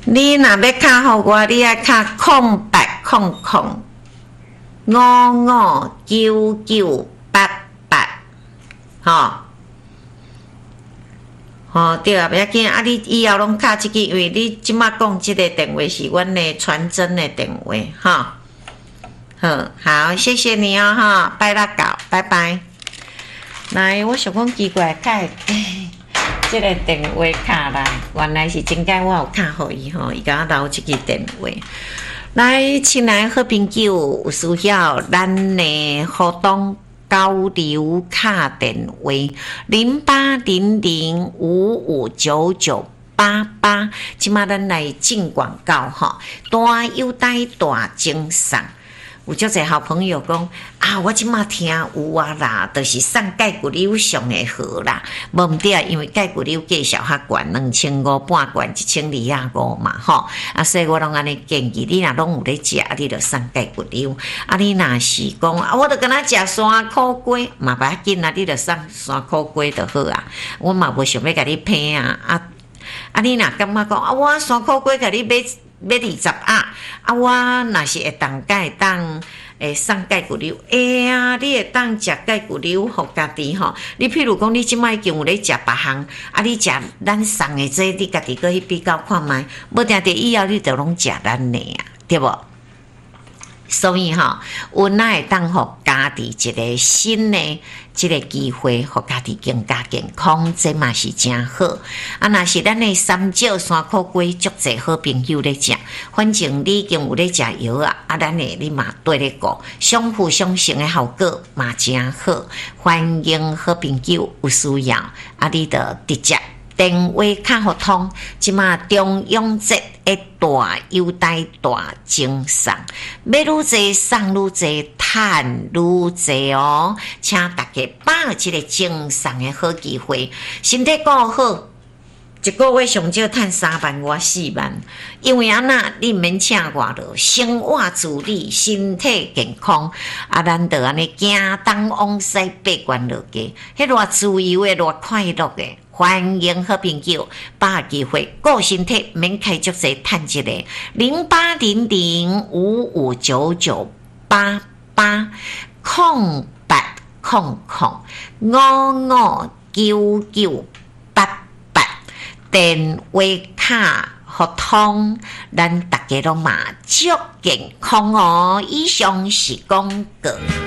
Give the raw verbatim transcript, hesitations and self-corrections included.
你若要卡互我，你爱卡空白空空五五九九八八，吼。哦，对啊，不要紧啊！你以后拢卡这个，因为你即马讲这个电话是阮的传真的电话，哈。好，好，谢谢你哦，哈，拜啦搞，拜拜。来，我想讲奇怪，改这个电话卡啦，原来是真该我有卡互伊吼，伊甲我留这个电话。来，亲爱好朋友，有需要咱的互动。交流卡电话零八零零五五九九八八，即马咱来进广告吼，大优待大精送。有足侪好朋友讲啊，我即马听有啊啦，就是送钙骨瘤上的好啦，无毋对啊，因为钙骨瘤价小较悬，两千五半悬一千二啊五嘛吼，啊，所以我拢安尼建议你若拢有咧食，你着送钙骨瘤。啊，你若是讲啊，我着敢若食山苦瓜，嘛不要紧啊，你着送山苦瓜就好啊。我嘛无想要甲你骗啊，啊啊，你若感觉讲啊，我山苦瓜甲你买。买二十啊！啊，我若是会当甲会当诶送钙骨瘤，会啊，你会当食钙骨瘤，互家己吼。你譬如讲，你即摆已经有咧食别项，啊，你食咱送诶这，你家己搁去比较看卖，无定定以后你着拢食咱诶啊，对无？所以吼，有哪会当互家己一个新的即个机会，互家己更加健康，这嘛是真好。啊，若是咱的三椒山苦瓜，足侪好朋友咧食，反正你已经有咧食药啊，啊，咱诶你嘛对咧讲，相辅相成的效果嘛真好。欢迎好朋友有需要，啊，你着直接。电话卡互通，即马中央节的大优待大精送，要愈济送愈济，赚愈济哦！请大家把握这个精送的好机会，身体顾好，一个月上少赚三万外四万，因为安那你毋免请我咯，生活自理，身体健康，啊，咱着安尼行东往西八关落去，迄偌自由的，偌快乐的。欢迎好朋友，把握机会，顾身体免开足济，趁一个零八零零五五九九八八空八空空五五九九八八电话卡互通，咱大家都嘛足健康哦。以上是广告。